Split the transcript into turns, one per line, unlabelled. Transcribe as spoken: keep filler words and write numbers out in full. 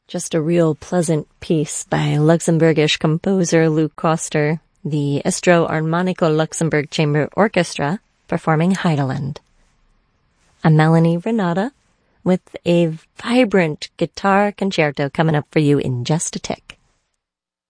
Just a real pleasant piece by Luxembourgish composer Luc Koster, the Estro Armonico Luxembourg Chamber Orchestra, performing Heideland. I'm Melanie Renata with a vibrant guitar concerto coming up for you in just a tick.